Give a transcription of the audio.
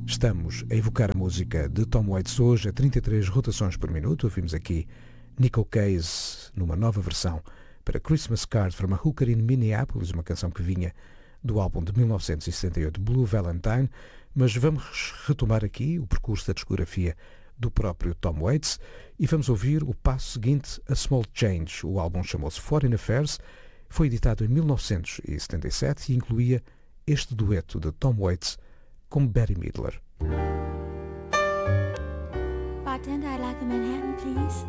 Estamos a evocar a música de Tom Waits hoje a 33 rotações por minuto. Ouvimos aqui Nico Case numa nova versão para Christmas Card from a Hooker in Minneapolis, uma canção que vinha do álbum de 1978 Blue Valentine, mas vamos retomar aqui o percurso da discografia do próprio Tom Waits e vamos ouvir o passo seguinte, A Small Change. O álbum chamou-se Foreign Affairs, foi editado em 1977 e incluía este dueto de Tom Waits com Bette Midler. Bartender, I'd like a Manhattan, please.